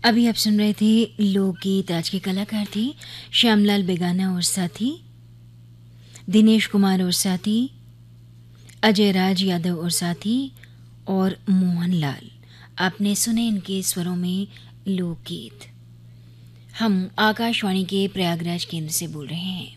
अभी आप सुन रहे थे लोकगीत। आज के कलाकार थे श्यामलाल बेगाना और साथी, दिनेश कुमार और साथी, अजय राज यादव और साथी और मोहन लाल। आपने सुने इनके स्वरों में लोकगीत। हम आकाशवाणी के प्रयागराज केंद्र से बोल रहे हैं।